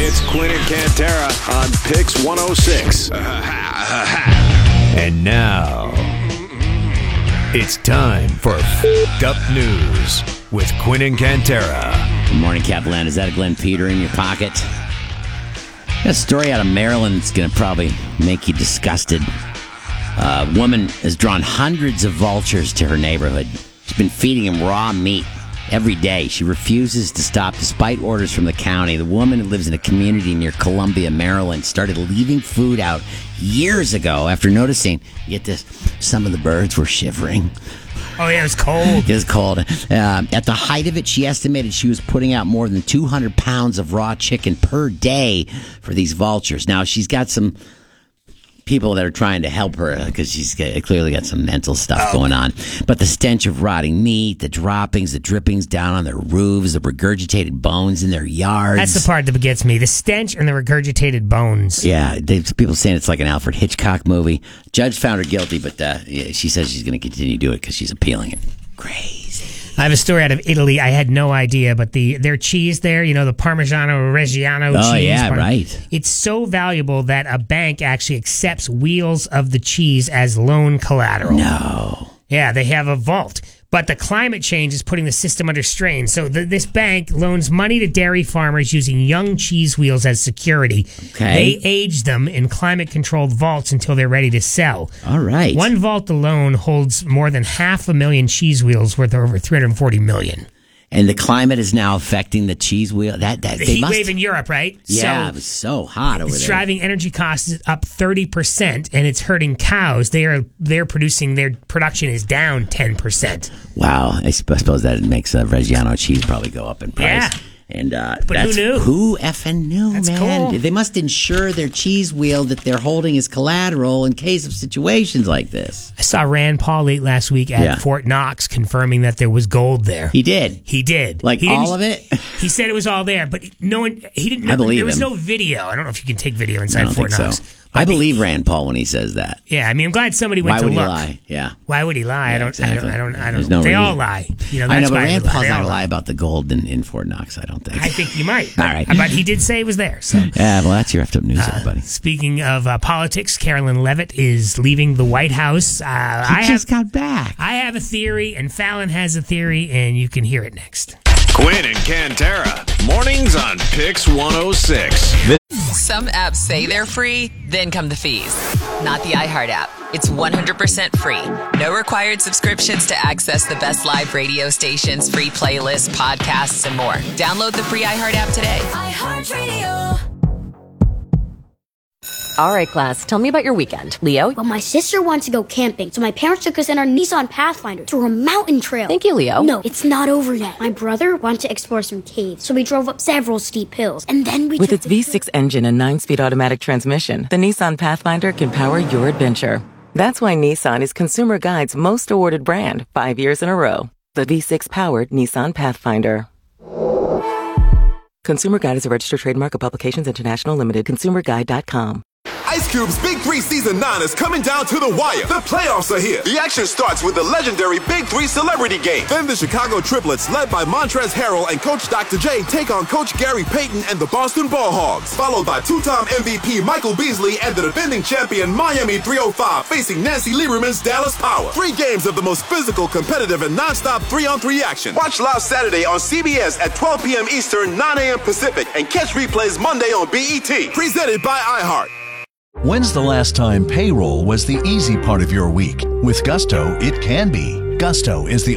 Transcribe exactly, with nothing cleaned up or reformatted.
It's Quinn and Cantera on Pix one oh six. And now, it's time for F***ed Up News with Quinn and Cantera. Good morning, Kaplan. Is that a Glenn Peter in your pocket? Got a story out of Maryland that's going to probably make you disgusted. A woman has drawn hundreds of vultures to her neighborhood. She's been feeding them raw meat every day. She refuses to stop despite orders from the county. The woman who lives in a community near Columbia, Maryland, started leaving food out years ago after noticing, get this, some of the birds were shivering. Oh, yeah, it was cold. It was cold. Uh, at the height of it, she estimated she was putting out more than two hundred pounds of raw chicken per day for these vultures. Now, she's got some people that are trying to help her because she's got, clearly got some mental stuff oh. going on. But the stench of rotting meat, the droppings, the drippings down on their roofs, the regurgitated bones in their yards. That's the part that gets me. The stench and the regurgitated bones. Yeah, they, people saying it's like an Alfred Hitchcock movie. Judge found her guilty, but uh, yeah, she says she's going to continue to do it because she's appealing it. Crazy. I have a story out of Italy. I had no idea, but the their cheese there, you know, the Parmigiano Reggiano oh, cheese. Oh, yeah, right. It's so valuable that a bank actually accepts wheels of the cheese as loan collateral. No. Yeah, they have a vault. But the climate change is putting the system under strain. So the, this bank loans money to dairy farmers using young cheese wheels as security. Okay. They age them in climate-controlled vaults until they're ready to sell. All right. One vault alone holds more than half a million cheese wheels worth over three hundred forty million. And the climate is now affecting the cheese wheel. That, that the they heat must... wave in Europe, right? Yeah, so it was so hot over it's there. It's driving energy costs up thirty percent, and it's hurting cows. They are they're producing their production is down ten percent. Wow, I suppose that makes uh, Reggiano cheese probably go up in price. Yeah. And uh, but that's who knew? Who effing knew, that's man? Cool. They must insure their cheese wheel that they're holding as collateral in case of situations like this. I saw Rand Paul late last week at yeah. Fort Knox confirming that there was gold there. He did. He did. Like he all of it? He said it was all there, but no one. He didn't. I believe There was him. no video. I don't know if you can take video inside I don't Fort think Knox. So. I believe Rand Paul when he says that. Yeah, I mean, I'm glad somebody went why to would look. He lie? Yeah. Why would he lie? Yeah, I don't. exactly. I don't. I don't. I don't. There's no they reason. all lie. You know. That's I know, but why Rand they Paul's lie. not going to lie about the gold in, in Fort Knox. I don't think. I think you might. all right. But he did say it was there. So. Yeah. Well, that's your effed up news, Uh, everybody. Speaking of uh, politics, Carolyn Levitt is leaving the White House. Uh, He I just have, got back. I have a theory, and Fallon has a theory, and you can hear it next. Quinn and Cantera, mornings on Pix one oh six. Some apps say they're free, then come the fees. Not the iHeart app. It's one hundred percent free. No required subscriptions to access the best live radio stations, free playlists, podcasts, and more. Download the free iHeart app today. iHeartRadio. All right, class, tell me about your weekend. Leo? Well, my sister wants to go camping, so my parents took us in our Nissan Pathfinder through a mountain trail. Thank you, Leo. No, it's not over yet. My brother wanted to explore some caves, so we drove up several steep hills, and then we With took its the V six engine and nine-speed automatic transmission, the Nissan Pathfinder can power your adventure. That's why Nissan is Consumer Guide's most awarded brand, five years in a row. The V six-powered Nissan Pathfinder. Consumer Guide is a registered trademark of Publications International Limited. consumer guide dot com. Ice Cube's Big Three Season nine is coming down to the wire. The playoffs are here. The action starts with the legendary Big Three Celebrity Game. Then the Chicago Triplets, led by Montrezl Harrell and Coach Doctor J, take on Coach Gary Payton and the Boston Ball Hogs. Followed by two-time M V P Michael Beasley and the defending champion Miami three oh five facing Nancy Lieberman's Dallas Power. Three games of the most physical, competitive, and non-stop three-on-three action. Watch live Saturday on C B S at twelve p.m. Eastern, nine a.m. Pacific, and catch replays Monday on B E T. Presented by iHeart. When's the last time payroll was the easy part of your week? With Gusto, it can be. Gusto is the